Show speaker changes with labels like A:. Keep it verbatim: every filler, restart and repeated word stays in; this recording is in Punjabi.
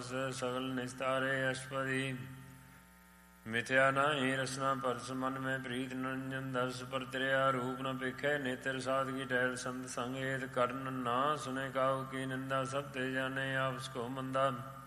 A: ਪਰਸ ਸਗਲ ਨਿਸਤਾਰੇ ਅਸ਼ਪਦੀ। ਮਿਥਿਆ ਨਾਹੀ ਰਸਨਾ ਪਰਸ ਮਨ ਮੈਂ ਪ੍ਰੀਤ ਨਿਰੰਜਨ ਦਰਸ ਪਰ ਤੇਰਿਆ ਰੂਪ ਨ ਪੇਖੈ ਨੇਤਰ ਸਾਧਕੀ ਟਹਿਲ ਸੰਤ ਸੰਗ ਏਤ ਕਰਨ ਨਾ ਸੁਨੇ ਕਾਹੂ ਕੀ ਨਿੰਦਾ ਸਭ ਤੇ ਜਾਣੇ ਆਪਸ ਕੋ ਮੰਦਾ।